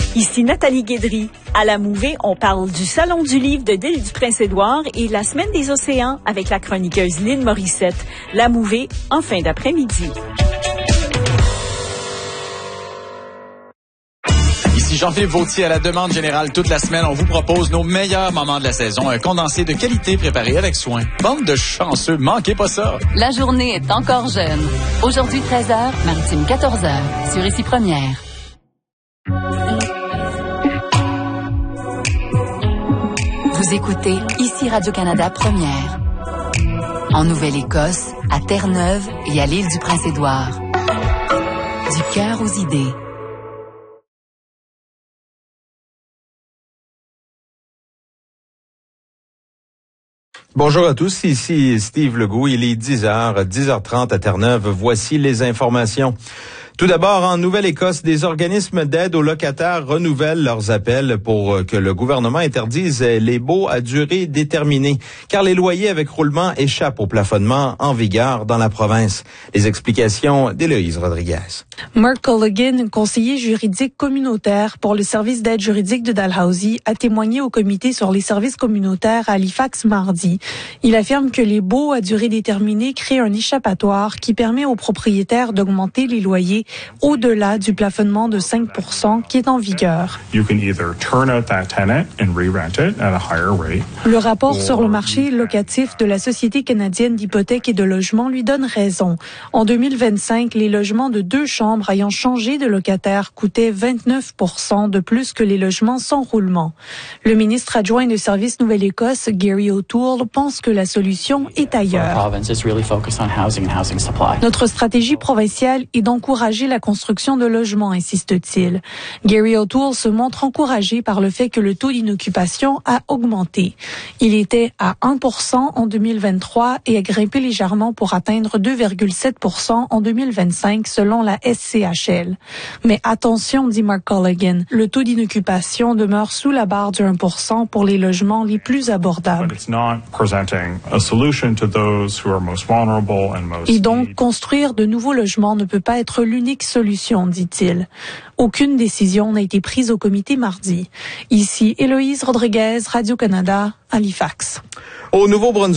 Ici Nathalie Guédry. À la Mouvée, on parle du Salon du livre de l'île du Prince-Édouard et la Semaine des océans avec la chroniqueuse Lynn Morissette. La Mouvée, en fin d'après-midi. Ici Jean-Philippe Vautier à la demande générale toute la semaine. On vous propose nos meilleurs moments de la saison. Un condensé de qualité préparé avec soin. Bande de chanceux, manquez pas ça. La journée est encore jeune. Aujourd'hui 13h, maritime 14h, sur Ici Première. Vous écoutez Ici Radio-Canada Première. En Nouvelle-Écosse, à Terre-Neuve et à l'île du Prince-Édouard. Du cœur aux idées. Bonjour à tous, ici Steve Legault. Il est 10h30 à Terre-Neuve. Voici les informations. Tout d'abord, en Nouvelle-Écosse, des organismes d'aide aux locataires renouvellent leurs appels pour que le gouvernement interdise les baux à durée déterminée, car les loyers avec roulement échappent au plafonnement en vigueur dans la province. Les explications d'Héloïse Rodriguez. Mark Culligan, conseiller juridique communautaire pour le service d'aide juridique de Dalhousie, a témoigné au comité sur les services communautaires à Halifax mardi. Il affirme que les baux à durée déterminée créent un échappatoire qui permet aux propriétaires d'augmenter les loyers au-delà du plafonnement de 5% qui est en vigueur. Le rapport sur le marché locatif de la Société canadienne d'hypothèques et de logement lui donne raison. En 2025, les logements de 2 chambres ayant changé de locataire coûtaient 29% de plus que les logements sans roulement. Le ministre adjoint de Services Nouvelle-Écosse, Gary O'Toole, pense que la solution est ailleurs. Notre stratégie provinciale est d'encourager la construction de logements, insiste-t-il. Gary O'Toole se montre encouragé par le fait que le taux d'inoccupation a augmenté. Il était à 1% en 2023 et a grimpé légèrement pour atteindre 2,7% en 2025 selon la SCHL. Mais attention, dit Mark Culligan, le taux d'inoccupation demeure sous la barre du 1% pour les logements les plus abordables. Et donc, construire de nouveaux logements ne peut pas être l'unique solution, dit-il. Aucune décision n'a été prise au comité mardi. Ici, Héloïse Rodriguez, Radio-Canada, Halifax. Au Nouveau-Brunswick,